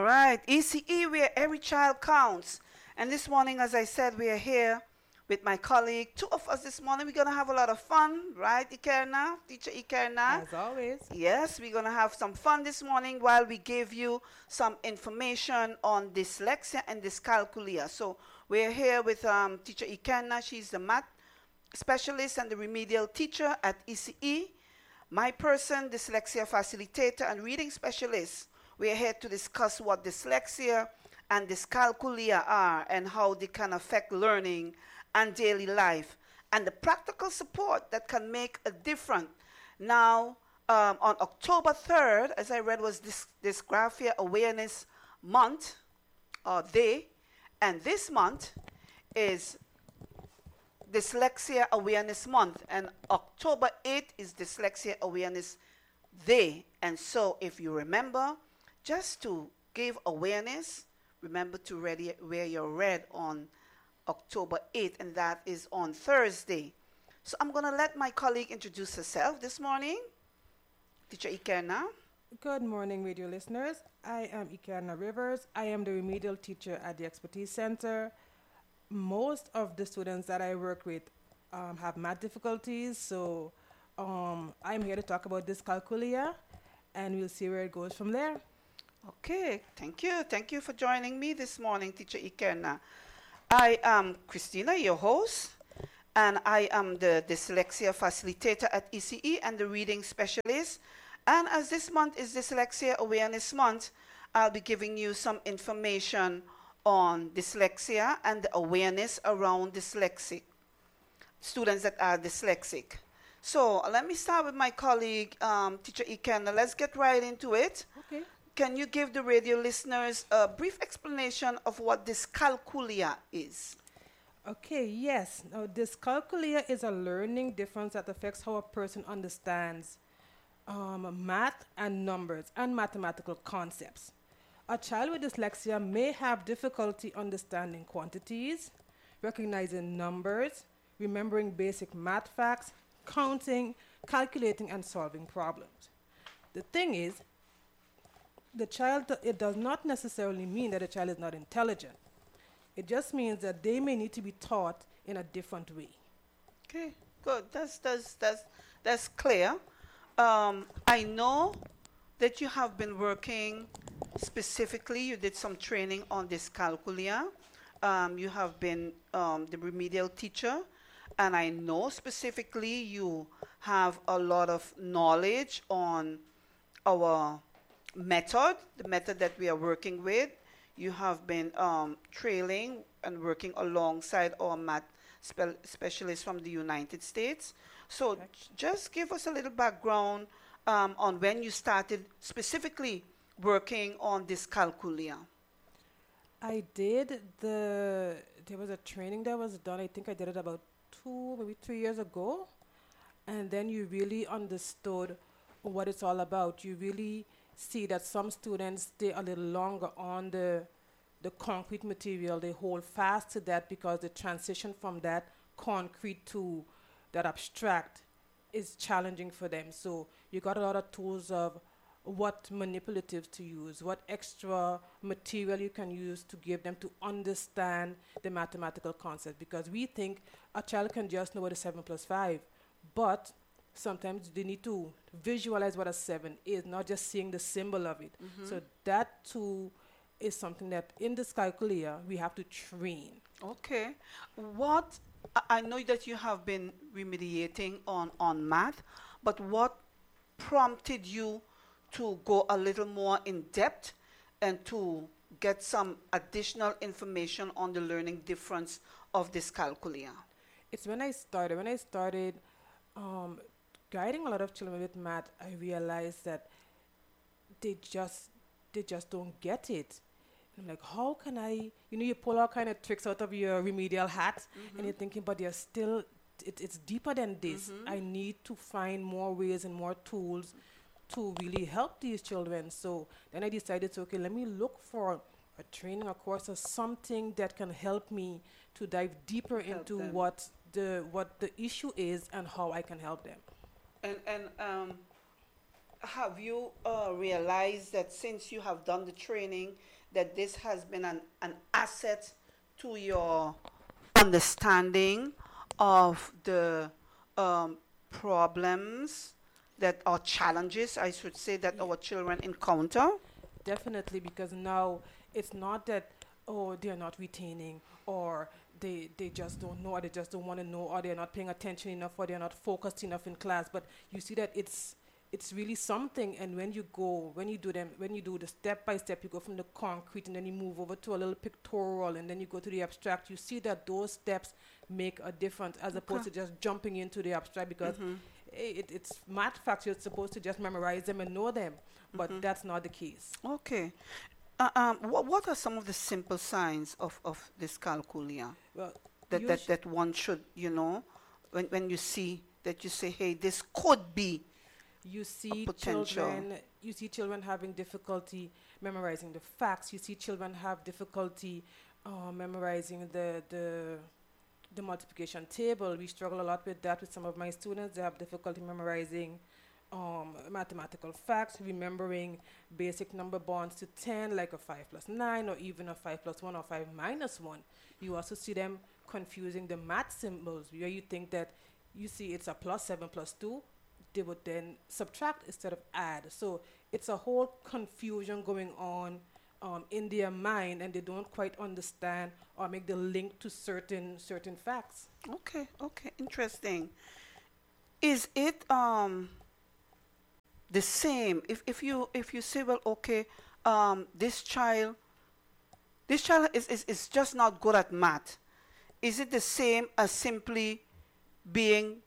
right. ECE, where every child counts. And this morning, as I said, we are here with my colleague. Two of us this morning. We're going to have a lot of fun, right, Ikerna? Teacher Ikerna? As always. Yes, we're going to have some fun this morning while we give you some information on dyslexia and dyscalculia. So we're here with Teacher Ikerna. She's the math specialist and the remedial teacher at ECE. My person, dyslexia facilitator and reading specialist. We are here to discuss what dyslexia and dyscalculia are and how they can affect learning and daily life and the practical support that can make a difference. Now, on October 3rd, as I read, was Dysgraphia Awareness Month, or Day, and this month is Dyslexia Awareness Month, and October 8th is Dyslexia Awareness Day. And so, if you remember, just to give awareness, remember to wear your red on October 8th, and that is on Thursday. So I'm going to let my colleague introduce herself this morning. Teacher Ikerna. Good morning, radio listeners. I am Ikerna Rivers. I am the remedial teacher at the Expertise Center. Most of the students that I work with have math difficulties, so I'm here to talk about dyscalculia, and we'll see where it goes from there. Okay, thank you. Thank you for joining me this morning, Teacher Ikerna. I am Christina, your host, and I am the dyslexia facilitator at ECE and the reading specialist. And as this month is Dyslexia Awareness Month, I'll be giving you some information on dyslexia and the awareness around dyslexic students that are dyslexic. So let me start with my colleague, Teacher Ikerna. Let's get right into it. Okay. Can you give the radio listeners a brief explanation of what dyscalculia is? Okay, yes. Now, dyscalculia is a learning difference that affects how a person understands math and numbers and mathematical concepts. A child with dyslexia may have difficulty understanding quantities, recognizing numbers, remembering basic math facts, counting, calculating, and solving problems. The thing is, it does not necessarily mean that a child is not intelligent. It just means that they may need to be taught in a different way. Okay, good. That's clear. I know that you have been working specifically, you did some training on dyscalculia. You have been the remedial teacher, and I know specifically you have a lot of knowledge on our method, the method that we are working with. You have been trailing and working alongside our math specialists from the United States. So just give us a little background on when you started specifically working on dyscalculia. There was a training that was done, I think I did it about 2, maybe 3 years ago. And then you really understood what it's all about. You really see that some students stay a little longer on the concrete material. They hold fast to that because the transition from that concrete to that abstract is challenging for them. So you got a lot of tools of what manipulatives to use, what extra material you can use to give them to understand the mathematical concept. Because we think a child can just know what is 7 plus 5, but sometimes they need to visualize what a 7 is, not just seeing the symbol of it. Mm-hmm. So that too is something that in dyscalculia we have to train. Okay. I know that you have been remediating on math, but what prompted you to go a little more in depth and to get some additional information on the learning difference of dyscalculia? It's when I started guiding a lot of children with math, I realized that they just don't get it. I'm like, how can I, you pull all kind of tricks out of your remedial hat, mm-hmm. and you're thinking, but you're still, it's deeper than this. Mm-hmm. I need to find more ways and more tools to really help these children. So then I decided to, okay, let me look for a training, a course, or something that can help me to dive deeper into what the issue is and how I can help them. And have you realized that since you have done the training, that this has been an asset to your understanding of the problems that are challenges, I should say, that Ye- our children encounter? Definitely, because now it's not that, oh, they're not retaining, or they just don't know, or they just don't want to know, or they're not paying attention enough, or they're not focused enough in class. But you see that it's really something. And when you do them, when you do the step by step, you go from the concrete, and then you move over to a little pictorial, and then you go to the abstract. You see that those steps make a difference, as opposed Okay. to just jumping into the abstract, because it's math facts. You're supposed to just memorize them and know them, but that's not the case. Okay. What are some of the simple signs of dyscalculia Well, that one should, when you see that you say, hey, this could be you a see potential. children having difficulty memorizing the facts. You see children have difficulty memorizing the multiplication table. We struggle a lot with that with some of my students. They have difficulty memorizing mathematical facts, remembering basic number bonds to 10, like a 5 plus 9, or even a 5 plus 1 or 5 minus 1. You also see them confusing the math symbols, where you think that you see it's a plus 7 plus 2, they would then subtract instead of add. So it's a whole confusion going on in their mind, and they don't quite understand or make the link to certain facts. Okay, okay, interesting. Is it the same if you say, well, okay, this child is just not good at math. Is it the same as simply being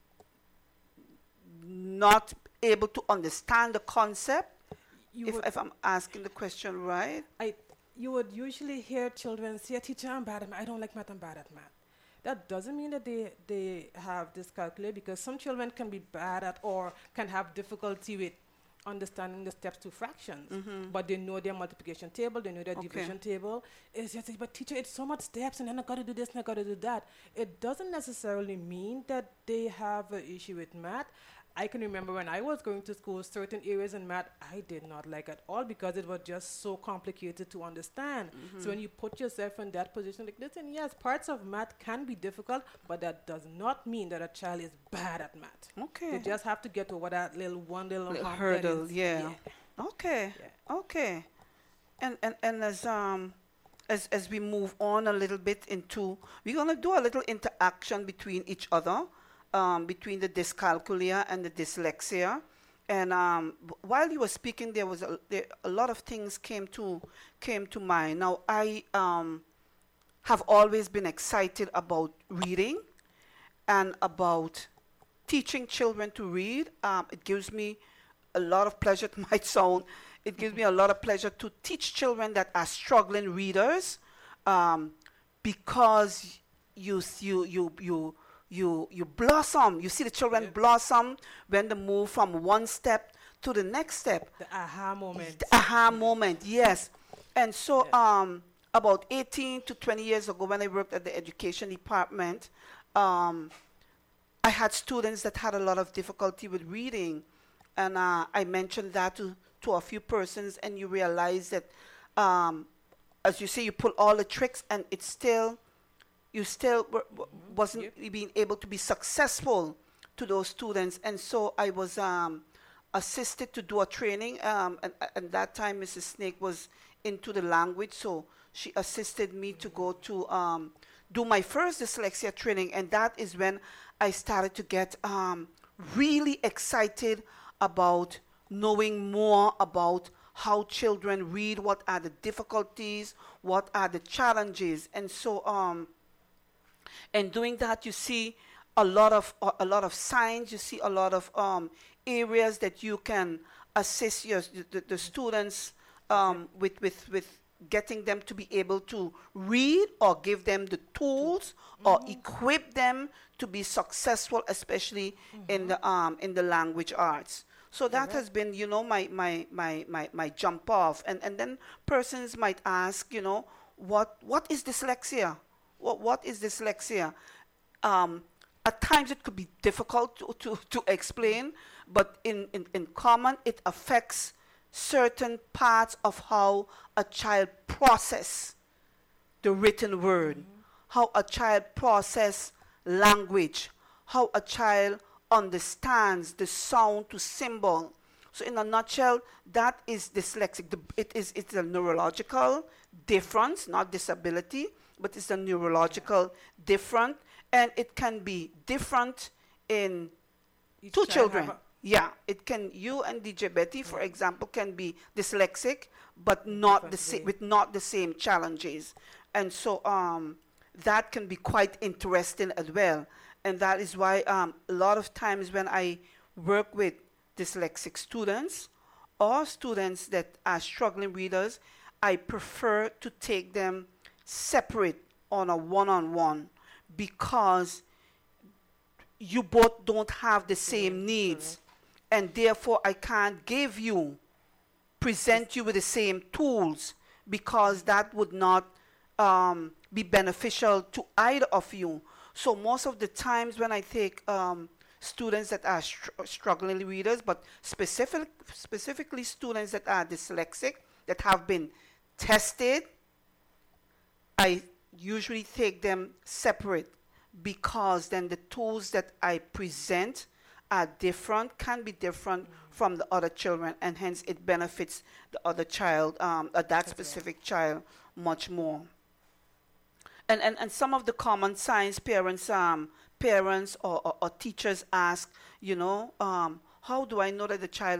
not able to understand the concept? You If would if I'm asking the question right? I you would usually hear children say, "Teacher, I'm bad at math. I don't like math. I'm bad at math." That doesn't mean that they have dyscalculia, because some children can be bad at, or can have difficulty with understanding the steps to fractions, but they know their multiplication table, they know their Okay. division table. It's just, but teacher, it's so much steps, and then I got to do this and I got to do that. It doesn't necessarily mean that they have an issue with math. I can remember when I was going to school, certain areas in math I did not like at all, because it was just so complicated to understand. So when you put yourself in that position, like, listen, yes, parts of math can be difficult, but that does not mean that a child is bad at math. They Okay. just have to get over that one little Little hump. hurdle, yeah. Okay. Yeah. Okay. And as we move on a little bit into, we're gonna do a little interaction between each other, between the dyscalculia and the dyslexia. And while you were speaking, a lot of things came to mind. Now I have always been excited about reading and about teaching children to read. It gives me a lot of pleasure. It might sound, it gives me a lot of pleasure to teach children that are struggling readers, because you blossom. You see the children blossom when they move from one step to the next step. The aha moment. The aha moment, yes. And so, about 18 to 20 years ago, when I worked at the education department, I had students that had a lot of difficulty with reading, and I mentioned that to a few persons, and you realize that, as you say, you pull all the tricks, and you still wasn't being able to be successful to those students. And so I was assisted to do a training, and that time Mrs. Snake was into the language, so she assisted me to go to do my first dyslexia training, and that is when I started to get really excited about knowing more about how children read, what are the difficulties, what are the challenges. And so and doing that, you see a lot of signs, you see a lot of areas that you can assist the students with getting them to be able to read, or give them the tools, or equip them to be successful, especially in the language arts. So that has been, my jump off. And then persons might ask, what is dyslexia? What is dyslexia? At times it could be difficult to explain, but in common, it affects certain parts of how a child process the written word, how a child process language, how a child understands the sound to symbol. So in a nutshell, that is dyslexic. It's a neurological difference, not disability, but it's a neurological difference, and it can be different in Each two child children. have Yeah, it can. You and DJ Betty, for example, can be dyslexic, but not the Different way. with not the same challenges, and so that can be quite interesting as well. And that is why a lot of times when I work with dyslexic students or students that are struggling readers, I prefer to take them separate on a one-on-one because you both don't have the same needs, and therefore I can't present you with the same tools because that would not be beneficial to either of you. So most of the times when I take students that are struggling readers, but specifically students that are dyslexic, that have been tested, I usually take them separate because then the tools that I present are different, can be different from the other children, and hence it benefits the other child, that specific child, much more. And some of the common signs parents or teachers ask, how do I know that the child